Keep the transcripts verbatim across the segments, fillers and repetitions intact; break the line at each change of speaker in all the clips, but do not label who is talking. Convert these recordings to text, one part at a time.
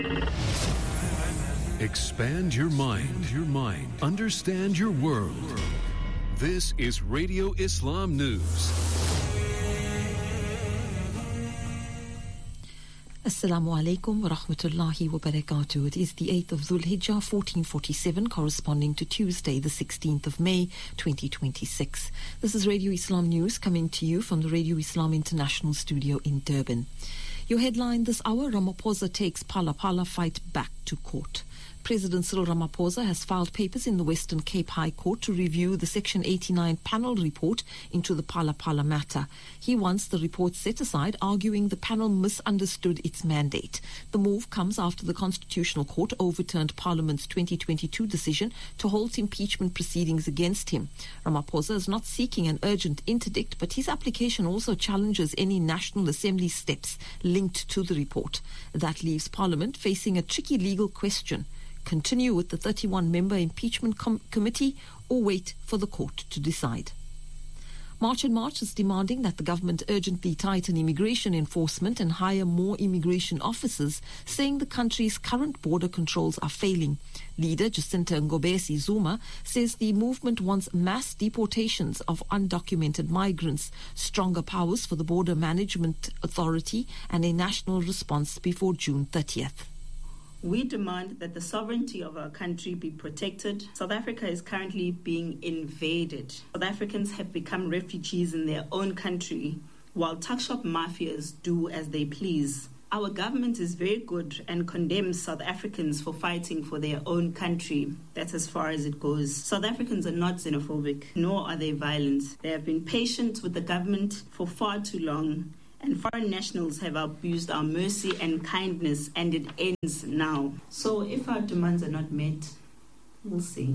Expand your mind, your mind. Understand your world. This is Radio Islam News.
Assalamu alaikum wa rahmatullahi wa barakatuh. It is the eighth of Dhul Hijjah, fourteen forty-seven, corresponding to Tuesday, the sixteenth of May, twenty twenty-six. This is Radio Islam News coming to you from the Radio Islam International Studio in Durban. Your headline this hour: Ramaphosa takes Phala Phala fight back to court. President Cyril Ramaphosa has filed papers in the Western Cape High Court to review the Section eighty-nine panel report into the Phala Phala matter. He wants the report set aside, arguing the panel misunderstood its mandate. The move comes after the Constitutional Court overturned Parliament's twenty twenty-two decision to halt impeachment proceedings against him. Ramaphosa is not seeking an urgent interdict, but his application also challenges any National Assembly steps linked to the report. That leaves Parliament facing a tricky legal question: continue with the thirty-one member impeachment com- committee or wait for the court to decide. March and March is demanding that the government urgently tighten immigration enforcement and hire more immigration officers, saying the country's current border controls are failing. Leader Jacinta Ngobesi Zuma says the movement wants mass deportations of undocumented migrants, stronger powers for the Border Management Authority, and a national response before June thirtieth.
We demand that the sovereignty of our country be protected. South Africa is currently being invaded. South Africans have become refugees in their own country, while tuck-shop mafias do as they please. Our government is very good and condemns South Africans for fighting for their own country. That's as far as it goes. South Africans are not xenophobic, nor are they violent. They have been patient with the government for far too long, and foreign nationals have abused our mercy and kindness, and it ends now. So if our demands are not met, we'll see.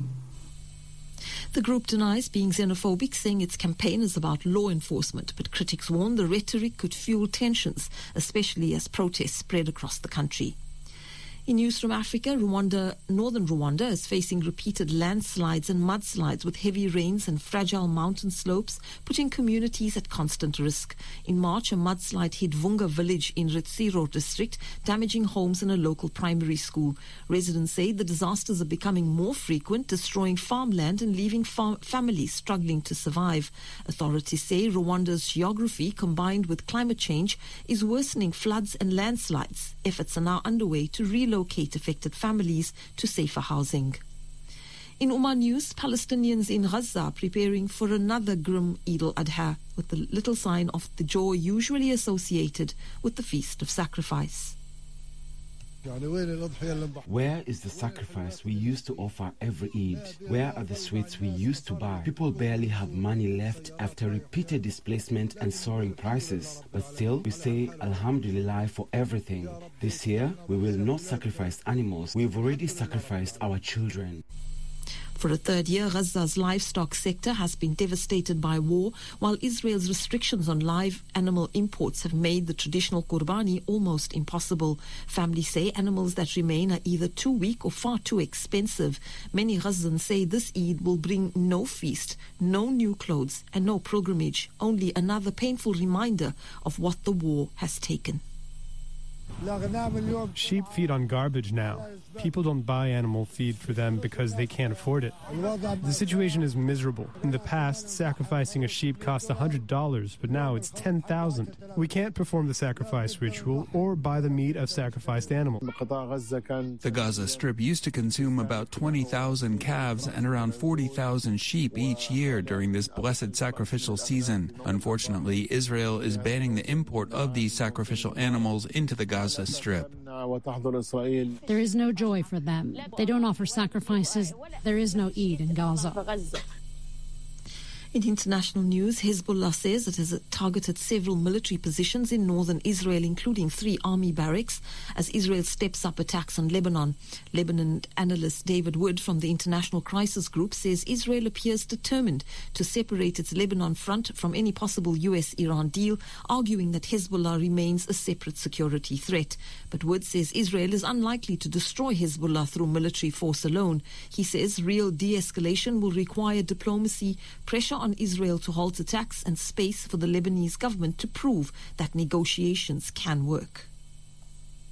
The group denies being xenophobic, saying its campaign is about law enforcement, but critics warn the rhetoric could fuel tensions, especially as protests spread across the country. In news from Africa, Rwanda, northern Rwanda is facing repeated landslides and mudslides with heavy rains and fragile mountain slopes, putting communities at constant risk. In March, a mudslide hit Vunga village in Rutsiro district, damaging homes and a local primary school. Residents say the disasters are becoming more frequent, destroying farmland and leaving fam- families struggling to survive. Authorities say Rwanda's geography, combined with climate change, is worsening floods and landslides. Efforts are now underway to relocate locate affected families to safer housing. In Oman news, Palestinians in Gaza are preparing for another grim Eid al-Adha, with the little sign of the joy usually associated with the Feast of Sacrifice.
Where is the sacrifice we used to offer every Eid? Where are the sweets we used to buy? People barely have money left after repeated displacement and soaring prices. But still, we say Alhamdulillah for everything. This year, we will not sacrifice animals. We've already sacrificed our children.
For a third year, Gaza's livestock sector has been devastated by war, while Israel's restrictions on live animal imports have made the traditional qurbani almost impossible. Families say animals that remain are either too weak or far too expensive. Many Gazans say this Eid will bring no feast, no new clothes, and no pilgrimage, only another painful reminder of what the war has taken.
Sheep feed on garbage now. People don't buy animal feed for them because they can't afford it. The situation is miserable. In the past, sacrificing a sheep cost one hundred dollars, but now it's ten thousand dollars. We can't perform the sacrifice ritual or buy the meat of sacrificed animals.
The Gaza Strip used to consume about twenty thousand calves and around forty thousand sheep each year during this blessed sacrificial season. Unfortunately, Israel is banning the import of these sacrificial animals into the Gaza Strip.
There is no joy for them. They don't offer sacrifices. There is no Eid in Gaza.
In international news, Hezbollah says it has targeted several military positions in northern Israel, including three army barracks, as Israel steps up attacks on Lebanon. Lebanon analyst David Wood from the International Crisis Group says Israel appears determined to separate its Lebanon front from any possible U S Iran deal, arguing that Hezbollah remains a separate security threat. But Wood says Israel is unlikely to destroy Hezbollah through military force alone. He says real de-escalation will require diplomacy, pressure on Israel to halt attacks, and space for the Lebanese government to prove that negotiations can work.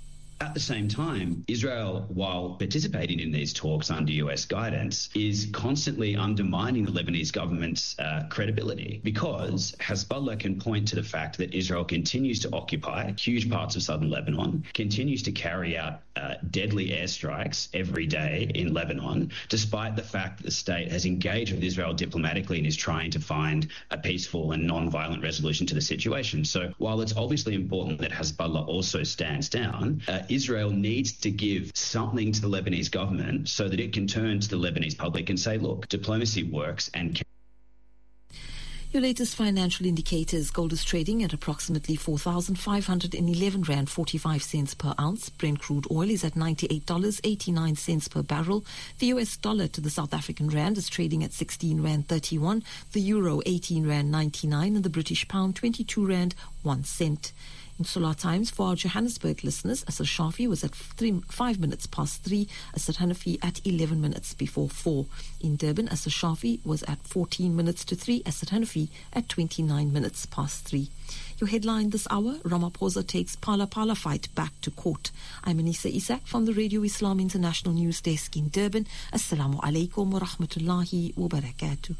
At the same time, Israel, while participating in these talks under U S guidance, is constantly undermining the Lebanese government's uh, credibility, because Hezbollah can point to the fact that Israel continues to occupy huge parts of southern Lebanon, continues to carry out uh, deadly airstrikes every day in Lebanon, despite the fact that the state has engaged with Israel diplomatically and is trying to find a peaceful and non-violent resolution to the situation. So while it's obviously important that Hezbollah also stands down, uh, Israel needs to give something to the Lebanese government so that it can turn to the Lebanese public and say, look, diplomacy works and can.
Your latest financial indicators: gold is trading at approximately four thousand five hundred eleven rand forty-five cents per ounce. Brent crude oil is at ninety-eight dollars and eighty-nine cents per barrel. The U S dollar to the South African rand is trading at sixteen rand thirty-one, the euro eighteen rand ninety-nine, and the British pound twenty-two rand one cent. In Solar Times, for our Johannesburg listeners, Asr Shafi was at three, five minutes past three, Asr Hanafi at eleven minutes before four. In Durban, Asr Shafi was at fourteen minutes to three, Asr Hanafi at twenty-nine minutes past three. Your headline this hour: Ramaphosa takes Phala Phala fight back to court. I'm Anissa Isak from the Radio Islam International News Desk in Durban. Assalamu alaikum wa rahmatullahi wa barakatuh.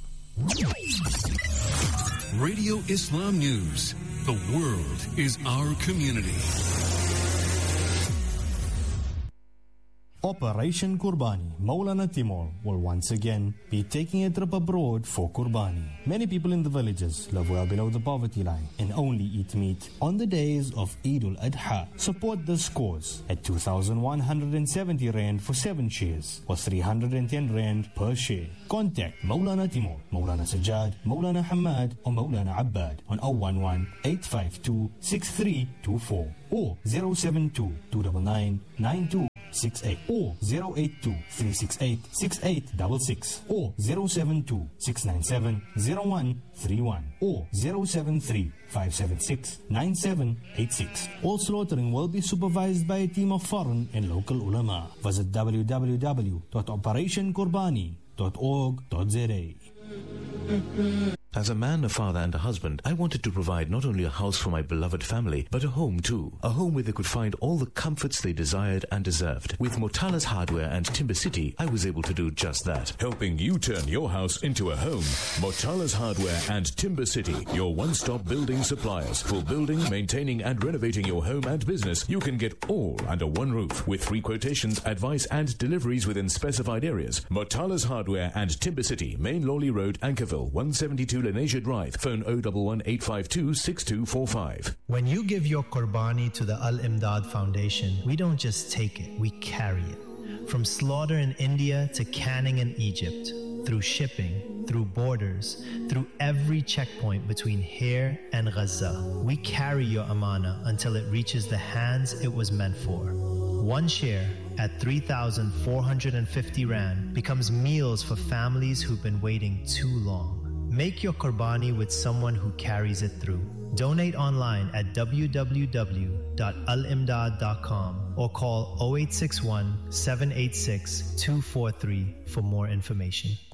Radio Islam News. The world is our community.
Operation Qurbani. Maulana Timur will once again be taking a trip abroad for Qurbani. Many people in the villages live well below the poverty line and only eat meat on the days of Eid al-Adha. Support this cause at two thousand one hundred seventy rand for seven shares or three hundred ten rand per share. Contact Maulana Timur, Maulana Sajjad, Maulana Hamad or Maulana Abbad on zero one one, eight five two, six three two four or zero seven two, two nine nine, nine two six eight or zero eight two, three six eight, six eight six six or zero seven two, six nine seven, zero one three one or zero seven three, five seven six, nine seven eight six. All slaughtering will be supervised by a team of foreign and local ulama. Visit w w w dot operation qurbani dot org dot z a.
As a man, a father and a husband, I wanted to provide not only a house for my beloved family, but a home too. A home where they could find all the comforts they desired and deserved. With Motala's Hardware and Timber City, I was able to do just that.
Helping you turn your house into a home. Motala's Hardware and Timber City, your one-stop building suppliers. For building, maintaining and renovating your home and business, you can get all under one roof. With free quotations, advice and deliveries within specified areas. Motala's Hardware and Timber City, Main Lawley Road, Ankerville, one seventy-two Lenasia Drive. Phone zero one one, eight five two, six two four five.
When you give your Qurbani to the Al-Imdad Foundation, we don't just take it, we carry it. From slaughter in India to canning in Egypt, through shipping, through borders, through every checkpoint between here and Gaza, we carry your amana until it reaches the hands it was meant for. One share at three thousand four hundred fifty rand becomes meals for families who've been waiting too long. Make your Qurbani with someone who carries it through. Donate online at w w w dot al imdad dot com or call zero eight six one, seven eight six, two four three for more information.